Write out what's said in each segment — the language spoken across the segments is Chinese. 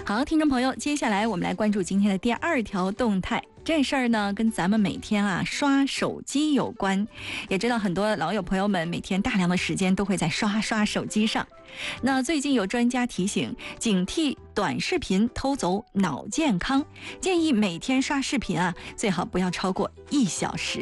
好，听众朋友，接下来我们来关注今天的第二条动态。这事儿呢，跟咱们每天刷手机有关。也知道很多老友朋友们每天大量的时间都会在刷手机上。那最近有专家提醒，警惕短视频偷走脑健康，建议每天刷视频最好不要超过1小时。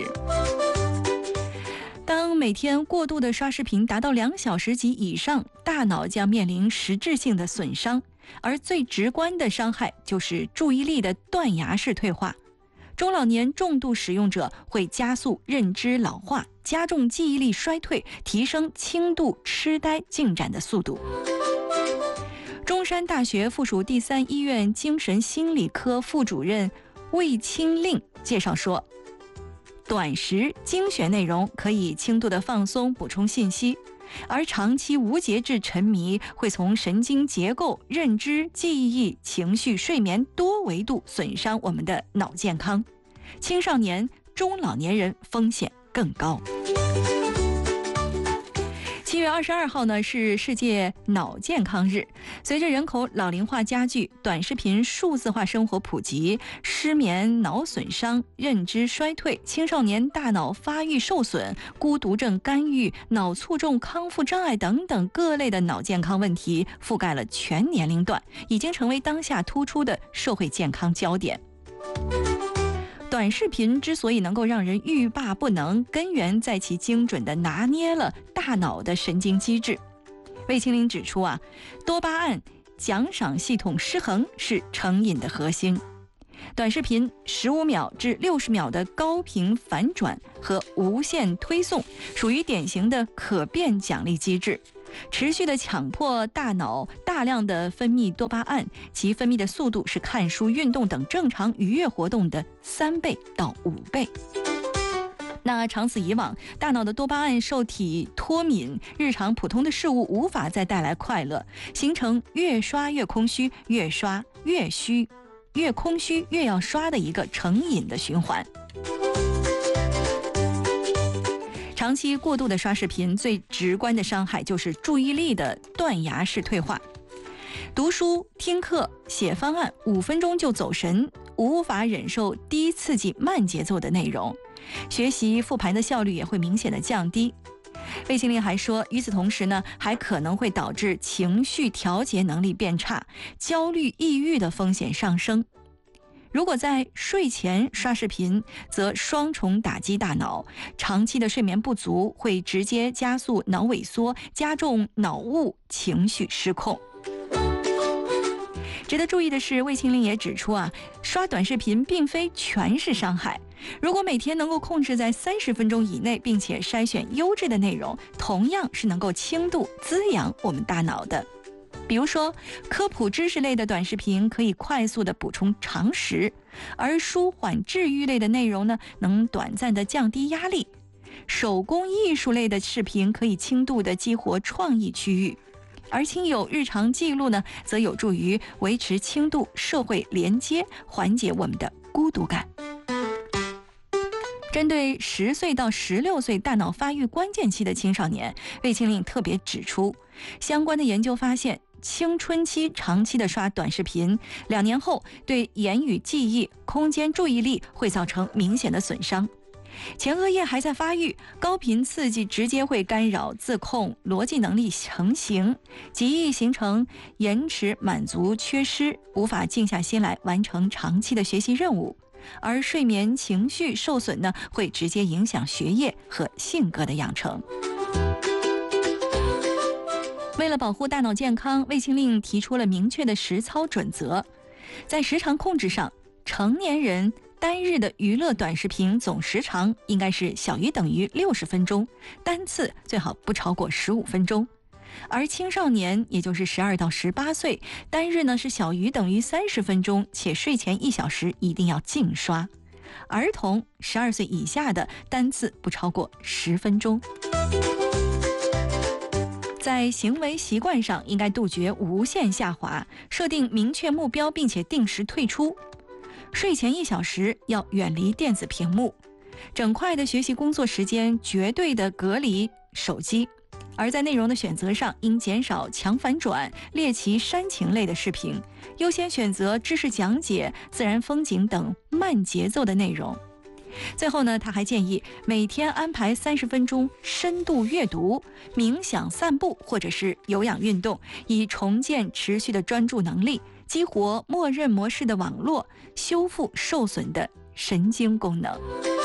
当每天过度的刷视频达到2小时及以上，大脑将面临实质性的损伤，而最直观的伤害就是注意力的断崖式退化。中老年重度使用者会加速认知老化，加重记忆力衰退，提升轻度痴呆进展的速度。中山大学附属第3医院精神心理科副主任魏清令介绍说，短时精选内容可以轻度的放松补充信息，而长期无节制沉迷会从神经结构、认知、记忆、情绪、睡眠多维度损伤我们的脑健康。青少年、中老年人风险更高。7月22号呢是世界脑健康日。随着人口老龄化加剧，短视频数字化生活普及，失眠、脑损伤、认知衰退、青少年大脑发育受损、孤独症干预、脑卒中康复障碍等等各类的脑健康问题覆盖了全年龄段，已经成为当下突出的社会健康焦点。短视频之所以能够让人欲罢不能，根源在其精准地拿捏了大脑的神经机制。魏清令指出多巴胺奖赏系统失衡是成瘾的核心。短视频15秒至60秒的高频反转和无限推送属于典型的可变奖励机制，持续的强迫大脑大量的分泌多巴胺，其分泌的速度是看书、运动等正常愉悦活动的3倍到5倍。那长此以往，大脑的多巴胺受体脱敏，日常普通的事物无法再带来快乐，形成越刷越空虚，越刷越虚，越空虚越要刷的一个成瘾的循环。长期过度的刷视频，最直观的伤害就是注意力的断崖式退化。读书、听课、写方案5分钟就走神，无法忍受低刺激慢节奏的内容，学习复盘的效率也会明显的降低。魏清令还说，与此同时呢，还可能会导致情绪调节能力变差，焦虑、抑郁的风险上升。如果在睡前刷视频，则双重打击大脑，长期的睡眠不足会直接加速脑萎缩，加重脑雾，情绪失控。值得注意的是，魏清令也指出刷短视频并非全是伤害。如果每天能够控制在30分钟以内，并且筛选优质的内容，同样是能够轻度滋养我们大脑的。比如说，科普知识类的短视频可以快速的补充常识，而舒缓治愈类的内容呢，能短暂的降低压力。手工艺术类的视频可以轻度的激活创意区域，而亲友日常记录呢，则有助于维持轻度社会连接，缓解我们的孤独感。针对10岁到16岁大脑发育关键期的青少年，魏清令特别指出，相关的研究发现，青春期长期的刷短视频，2年后对言语记忆、空间注意力会造成明显的损伤。前额叶还在发育，高频刺激直接会干扰自控、逻辑能力成型，极易形成延迟满足缺失，无法静下心来完成长期的学习任务。而睡眠情绪受损呢，会直接影响学业和性格的养成。为了保护大脑健康，魏清令提出了明确的实操准则。在时长控制上，成年人单日的娱乐短视频总时长应该是小于等于60分钟，单次最好不超过15分钟。而青少年，也就是12到18岁，单日呢是小于等于30分钟，且睡前1小时一定要禁刷。儿童12岁以下的，单次不超过10分钟。在行为习惯上，应该杜绝无限下滑，设定明确目标，并且定时退出。睡前1小时要远离电子屏幕，整块的学习工作时间绝对的隔离手机。 而在内容的选择上，应减少强反转、猎奇煽情类的视频，优先选择知识讲解、自然风景等慢节奏的内容。最后呢，他还建议每天安排30分钟深度阅读、冥想、散步或者是有氧运动，以重建持续的专注能力，激活默认模式的网络，修复受损的神经功能。